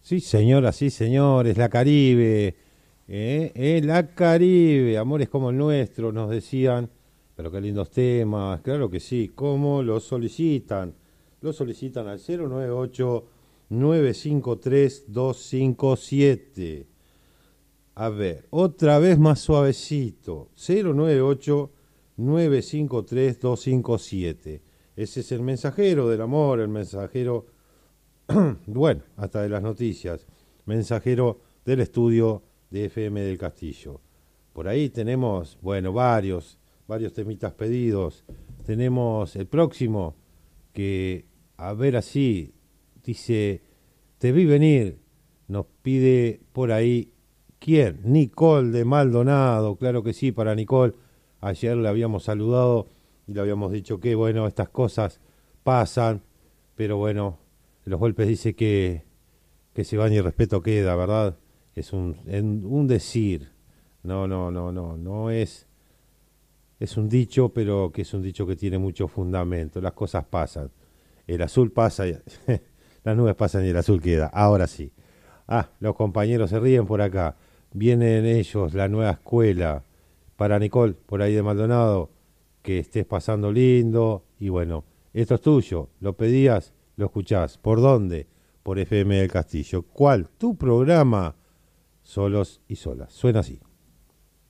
Sí, señoras, sí, señores, la Caribe, la Caribe, amores como el nuestro, nos decían, pero qué lindos temas, claro que sí, ¿cómo lo solicitan? Lo solicitan al 098-953-257. A ver, otra vez más suavecito, 098-953-257. Ese es el mensajero del amor, el mensajero bueno, hasta de las noticias. Mensajero del estudio de FM del Castillo. Por ahí tenemos, bueno, varios temitas pedidos. Tenemos el próximo que, a ver así, dice, te vi venir, nos pide por ahí, ¿quién? Nicole de Maldonado, claro que sí, para Nicole. Ayer le habíamos saludado y le habíamos dicho que, bueno, estas cosas pasan, pero bueno, los golpes dice que se baña y respeto queda, ¿verdad? Es un decir. No, no, no, no, no es. Es un dicho, pero que es un dicho que tiene mucho fundamento. Las cosas pasan. El azul pasa, las nubes pasan y el azul queda. Ahora sí. Ah, los compañeros se ríen por acá. Vienen ellos, la nueva escuela. Para Nicole, por ahí de Maldonado, que estés pasando lindo. Y bueno, esto es tuyo. Lo pedías, lo escuchás. ¿Por dónde? Por FM del Castillo. ¿Cuál? Tu programa. Solos y solas. Suena así.